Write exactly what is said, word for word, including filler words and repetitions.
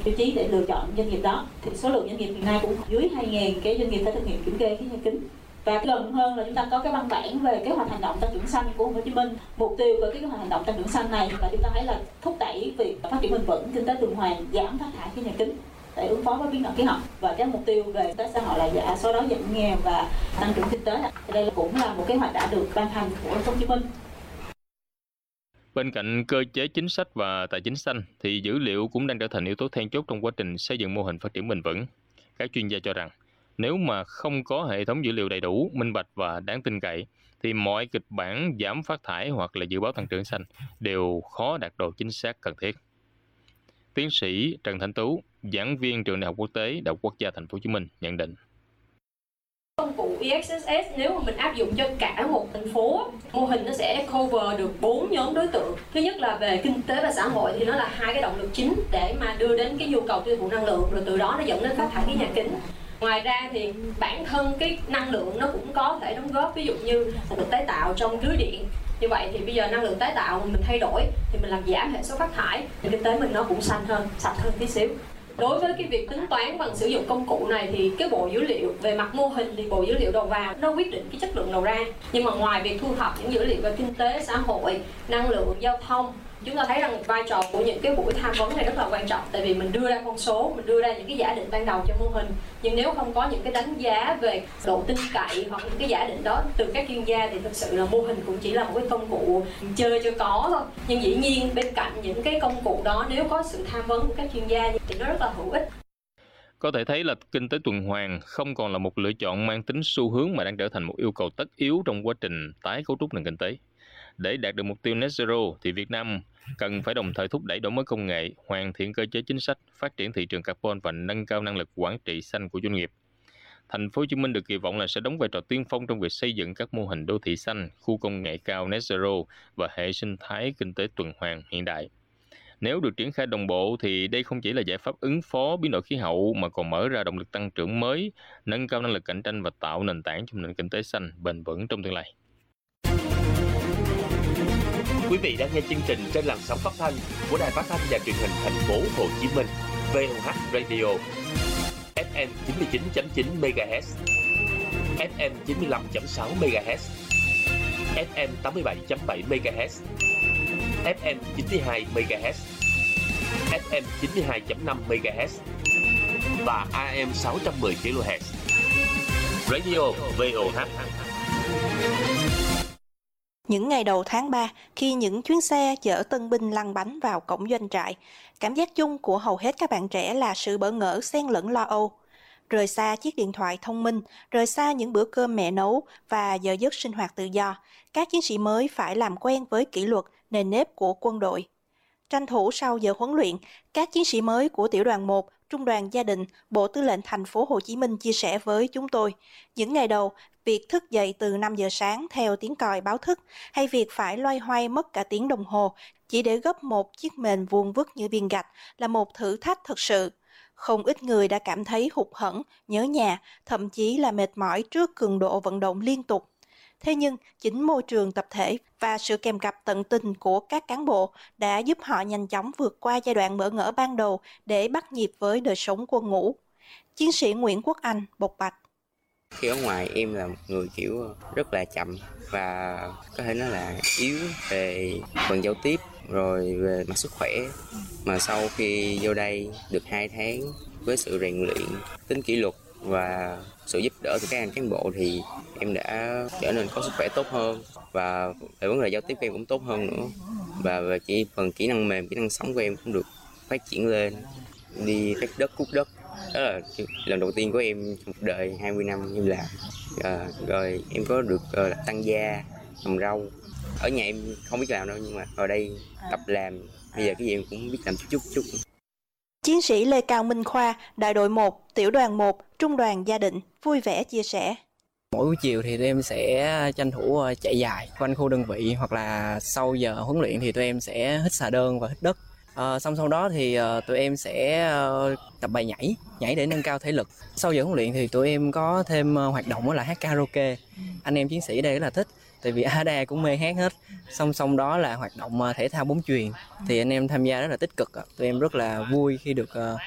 tiêu chí để lựa chọn doanh nghiệp đó. Thì số lượng doanh nghiệp hiện nay cũng dưới hai nghìn cái doanh nghiệp phải thực hiện kiểm kê khí nhà kính. Và gần hơn là chúng ta có cái văn bản về kế hoạch hành động tăng trưởng xanh của Hồ Chí Minh. Mục tiêu của cái kế hoạch hành động tăng trưởng xanh này là chúng ta thấy là thúc đẩy việc phát triển bền vững, kinh tế tuần hoàn, giảm phát thải khí nhà kính để ứng phó với biến đổi khí hậu, và cái mục tiêu về kinh tế xã hội là giảm xóa đói giảm nghèo và tăng trưởng kinh tế. Đây cũng là một kế hoạch đã được ban hành của Hồ Chí Minh. Bên cạnh cơ chế chính sách và tài chính xanh thì dữ liệu cũng đang trở thành yếu tố then chốt trong quá trình xây dựng mô hình phát triển bền vững. Các chuyên gia cho rằng nếu mà không có hệ thống dữ liệu đầy đủ, minh bạch và đáng tin cậy thì mọi kịch bản giảm phát thải hoặc là dự báo tăng trưởng xanh đều khó đạt độ chính xác cần thiết. Tiến sĩ Trần Thanh Tú, giảng viên trường Đại học Quốc tế Đại học Quốc gia Thành phố Hồ Chí Minh nhận định. Công cụ e ích ét ét nếu mà mình áp dụng cho cả một thành phố, mô hình nó sẽ cover được bốn nhóm đối tượng. Thứ nhất là về kinh tế và xã hội thì nó là hai cái động lực chính để mà đưa đến cái nhu cầu tiêu thụ năng lượng, rồi từ đó nó dẫn đến phát thải khí nhà kính. Ngoài ra thì bản thân cái năng lượng nó cũng có thể đóng góp, ví dụ như năng lượng tái tạo trong lưới điện. Như vậy thì bây giờ năng lượng tái tạo mình thay đổi thì mình làm giảm hệ số phát thải thì kinh tế mình nó cũng xanh hơn, sạch hơn tí xíu. Đối với cái việc tính toán bằng sử dụng công cụ này thì cái bộ dữ liệu về mặt mô hình thì bộ dữ liệu đầu vào nó quyết định cái chất lượng đầu ra. Nhưng mà ngoài việc thu thập những dữ liệu về kinh tế, xã hội, năng lượng, giao thông, chúng ta thấy rằng vai trò của những cái buổi tham vấn này rất là quan trọng, tại vì mình đưa ra con số, mình đưa ra những cái giả định ban đầu cho mô hình, nhưng nếu không có những cái đánh giá về độ tin cậy hoặc những cái giả định đó từ các chuyên gia thì thực sự là mô hình cũng chỉ là một cái công cụ chơi cho có thôi. Nhưng dĩ nhiên bên cạnh những cái công cụ đó, nếu có sự tham vấn của các chuyên gia thì nó rất là hữu ích. Có thể thấy là kinh tế tuần hoàn không còn là một lựa chọn mang tính xu hướng mà đang trở thành một yêu cầu tất yếu trong quá trình tái cấu trúc nền kinh tế. Để đạt được mục tiêu net zero thì Việt Nam cần phải đồng thời thúc đẩy đổi mới công nghệ, hoàn thiện cơ chế chính sách, phát triển thị trường carbon và nâng cao năng lực quản trị xanh của doanh nghiệp. Thành phố Hồ Chí Minh được kỳ vọng là sẽ đóng vai trò tiên phong trong việc xây dựng các mô hình đô thị xanh, khu công nghệ cao net zero và hệ sinh thái kinh tế tuần hoàn hiện đại. Nếu được triển khai đồng bộ thì đây không chỉ là giải pháp ứng phó biến đổi khí hậu mà còn mở ra động lực tăng trưởng mới, nâng cao năng lực cạnh tranh và tạo nền tảng cho nền kinh tế xanh bền vững trong tương lai. Quý vị đang nghe chương trình trên làn sóng phát thanh của Đài Phát thanh và Truyền hình Thành phố Hồ Chí Minh, vê o hát Radio, ép em chín mươi chín chấm chín MHz, ép em chín mươi lăm chấm sáu MHz, ép em tám mươi bảy chấm bảy MHz, ép em chín mươi hai MHz, ép em chín mươi hai chấm năm MHz và a em sáu trăm mười kHz. Radio vê o hát. Những ngày đầu tháng ba, khi những chuyến xe chở tân binh lăn bánh vào cổng doanh trại, cảm giác chung của hầu hết các bạn trẻ là sự bỡ ngỡ xen lẫn lo âu. Rời xa chiếc điện thoại thông minh, rời xa những bữa cơm mẹ nấu và giờ giấc sinh hoạt tự do, các chiến sĩ mới phải làm quen với kỷ luật, nền nếp của quân đội. Tranh thủ sau giờ huấn luyện, các chiến sĩ mới của tiểu đoàn một, Trung đoàn Gia Định, Bộ Tư lệnh Thành phố Hồ Chí Minh chia sẻ với chúng tôi, những ngày đầu, việc thức dậy từ năm giờ sáng theo tiếng còi báo thức hay việc phải loay hoay mất cả tiếng đồng hồ chỉ để gấp một chiếc mền vuông vức như viên gạch là một thử thách thực sự. Không ít người đã cảm thấy hụt hẫng, nhớ nhà, thậm chí là mệt mỏi trước cường độ vận động liên tục. Thế nhưng, chính môi trường tập thể và sự kèm cặp tận tình của các cán bộ đã giúp họ nhanh chóng vượt qua giai đoạn bỡ ngỡ ban đầu để bắt nhịp với đời sống quân ngũ. Chiến sĩ Nguyễn Quốc Anh bộc bạch. Khi ở ngoài em là một người kiểu rất là chậm và có thể nói là yếu về phần giao tiếp rồi về mặt sức khỏe. Mà sau khi vô đây được hai tháng với sự rèn luyện, tính kỷ luật và sự giúp đỡ từ các anh cán bộ thì em đã trở nên có sức khỏe tốt hơn và về vấn đề giao tiếp của em cũng tốt hơn nữa. Và về chỉ phần kỹ năng mềm, kỹ năng sống của em cũng được phát triển lên, đi rách đất, cuốc đất. Đó là lần đầu tiên của em trong cuộc đời hai mươi năm em làm. À, rồi em có được uh, tăng gia, trồng rau. Ở nhà em không biết làm đâu nhưng mà ở đây tập làm, bây giờ cái gì em cũng biết làm chút chút. Chiến sĩ Lê Cao Minh Khoa, đại đội một, tiểu đoàn một, Trung đoàn Gia Định, vui vẻ chia sẻ. Mỗi buổi chiều thì tụi em sẽ tranh thủ chạy dài quanh khu đơn vị hoặc là sau giờ huấn luyện thì tụi em sẽ hít xà đơn và hít đất. À, xong sau đó thì uh, tụi em sẽ uh, tập bài nhảy, nhảy để nâng cao thể lực. Sau giờ huấn luyện thì tụi em có thêm uh, hoạt động đó là hát karaoke. Anh em chiến sĩ đây rất là thích, tại vì ai đây cũng mê hát hết. Song song đó là hoạt động uh, thể thao bóng chuyền, thì anh em tham gia rất là tích cực. Tụi em rất là vui khi được uh,